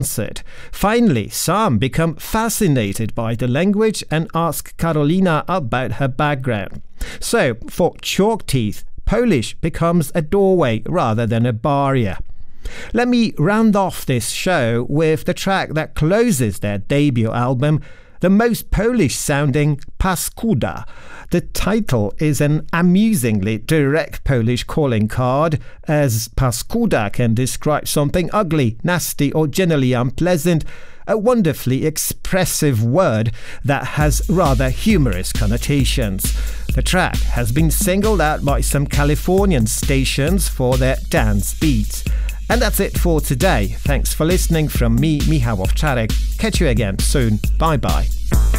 answered. Finally, some become fascinated by the language and ask Karolina about her background. So, for Chalk Teeth, Polish becomes a doorway rather than a barrier. Let me round off this show with the track that closes their debut album, the most Polish-sounding Paskuda. The title is an amusingly direct Polish calling card, as Paskuda can describe something ugly, nasty, or generally unpleasant, a wonderfully expressive word that has rather humorous connotations. The track has been singled out by some Californian stations for their dance beats. And that's it for today. Thanks for listening from me, Michał Owczarek. Catch you again soon. Bye-bye.